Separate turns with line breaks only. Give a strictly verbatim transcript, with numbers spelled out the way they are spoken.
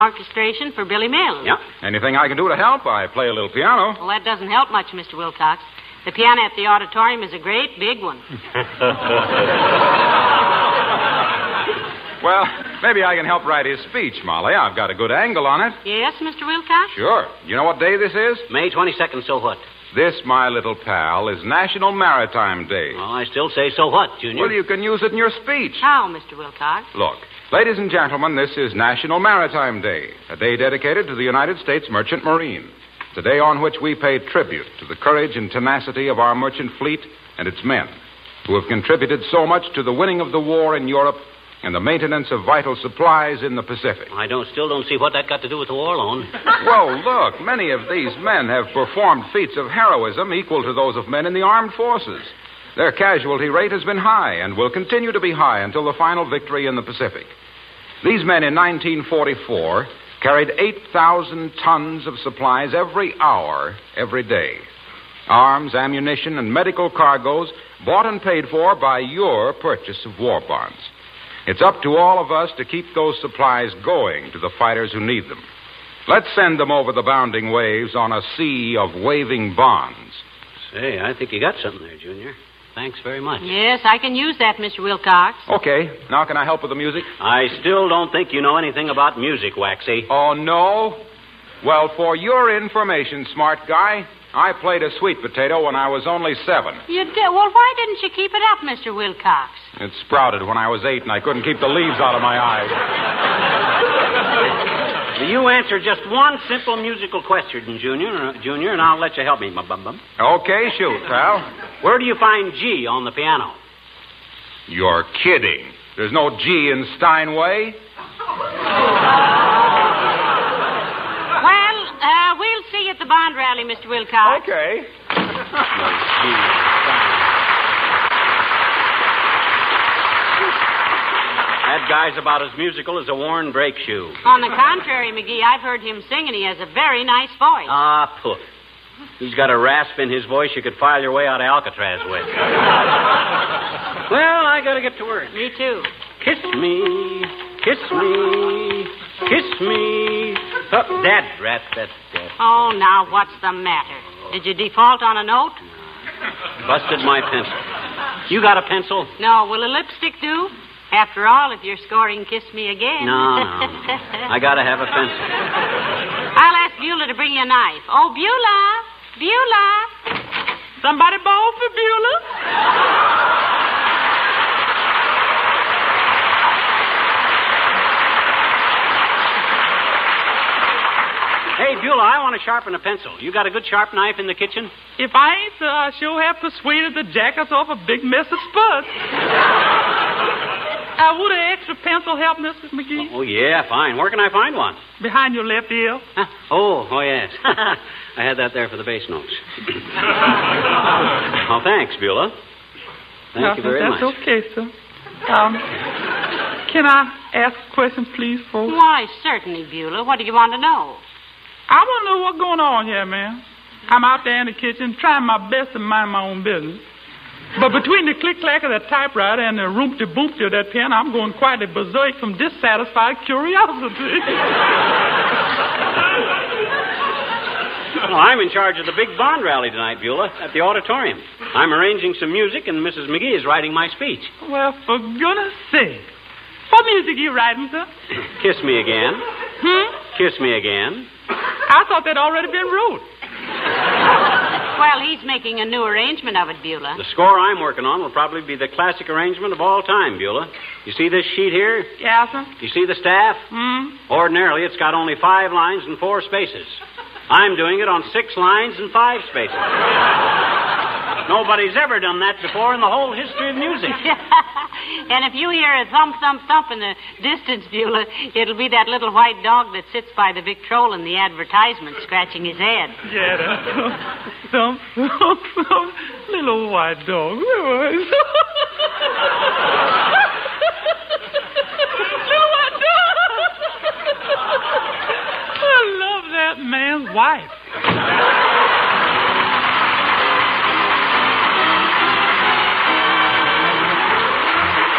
orchestration for Billy Mills.
Yeah.
Anything I can do to help? I play a little piano.
Well, that doesn't help much, Mister Wilcox. The piano at the auditorium is a great big one.
Well, maybe I can help write his speech, Molly. I've got a good angle on it.
Yes, Mister Wilcox?
Sure. You know what day this is?
May twenty-second, so what?
This, my little pal, is National Maritime Day.
Well, I still say so what, Junior?
Well, you can use it in your speech.
How, Mister Wilcox?
Look, ladies and gentlemen, this is National Maritime Day, a day dedicated to the United States Merchant Marine. It's a day on which we pay tribute to the courage and tenacity of our merchant fleet and its men, who have contributed so much to the winning of the war in Europe and the maintenance of vital supplies in the Pacific.
I don't still don't see what that got to do with the war loan.
Well, look, many of these men have performed feats of heroism equal to those of men in the armed forces. Their casualty rate has been high and will continue to be high until the final victory in the Pacific. These men in nineteen forty-four carried eight thousand tons of supplies every hour, every day. Arms, ammunition, and medical cargoes bought and paid for by your purchase of war bonds. It's up to all of us to keep those supplies going to the fighters who need them. Let's send them over the bounding waves on a sea of waving bonds.
Say, I think you got something there, Junior. Thanks very much.
Yes, I can use that, Mister Wilcox.
Okay. Now can I help with the music?
I still don't think you know anything about music, Waxy.
Oh, no? Well, for your information, smart guy, I played a sweet potato when I was only seven.
You did? Well, why didn't you keep it up, Mister Wilcox?
It sprouted when I was eight, and I couldn't keep the leaves out of my eyes.
You answer just one simple musical question, Junior, uh, Junior, and I'll let you help me, my bum bum.
Okay, shoot, pal.
Where do you find G on the piano?
You're kidding. There's no G in Steinway.
Well, uh, we'll see you at the bond rally, Mister Wilcox.
Okay.
No G in Steinway. That guy's about as musical as a worn brake shoe.
On the contrary, McGee, I've heard him sing, and he has a very nice voice.
Ah, poof. He's got a rasp in his voice you could file your way out of Alcatraz with. Well, I gotta get to work.
Me too.
Kiss me, kiss me, kiss me. Oh, Dad, rat, that's dead.
Oh, now, what's the matter? Did you default on a note?
Busted my pencil. You got a pencil?
No. Will a lipstick do? After all, if you're scoring Kiss Me Again.
No, no. I gotta have a pencil.
I'll ask Beulah to bring you a knife. Oh, Beulah! Beulah! Somebody bawl for Beulah?
Hey, Beulah, I want to sharpen a pencil. You got a good sharp knife in the kitchen?
If I ain't, sir, I sure have persuaded the jackets off a big mess of spuds. Uh, would an extra pencil help, Missus McGee?
Oh, yeah, fine. Where can I find one?
Behind your left ear.
Huh? Oh, oh, yes. I had that there for the bass notes. Oh, thanks, Beulah. Thank
Uh,
you very
that's
much.
That's okay, sir. Um, can I ask a question, please, folks?
Why, certainly, Beulah. What do you want to know?
I want to know what's going on here, man. I'm out there in the kitchen trying my best to mind my own business. But between the click-clack of that typewriter and the room-de-boom-de of that pen, I'm going quite a berserk from dissatisfied curiosity.
Well, I'm in charge of the big bond rally tonight, Beulah, at the auditorium. I'm arranging some music, and Missus McGee is writing my speech.
Well, for goodness sake. What music are you writing, sir?
Kiss me again.
Hmm?
Kiss me again.
I thought that already been wrote.
Well, he's making a new arrangement of it, Beulah.
The score I'm working on will probably be the classic arrangement of all time, Beulah. You see this sheet here?
Yeah, sir.
You see the staff?
Hmm?
Ordinarily, it's got only five lines and four spaces. I'm doing it on six lines and five spaces. Nobody's ever done that before in the whole history of music.
And if you hear a thump, thump, thump in the distance, Beulah, it'll be that little white dog that sits by the Victrola in the advertisement scratching his head.
Yeah, that thump, thump, thump, little white dog.